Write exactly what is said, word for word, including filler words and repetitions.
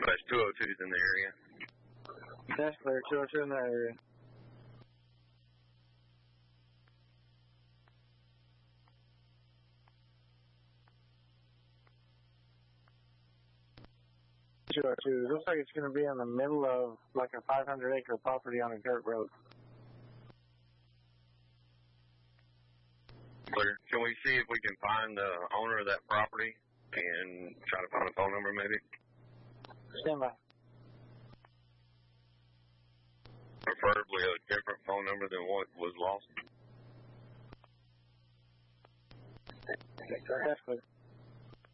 That's two oh two's in the area. That's clear, two oh two in that area. two oh two. Looks like it's going to be in the middle of like a five hundred acre property on a dirt road. Clear. Can we see if we can find the owner of that property and try to find a phone number maybe? Stand by. Preferably a different phone number than what was lost. That's clear.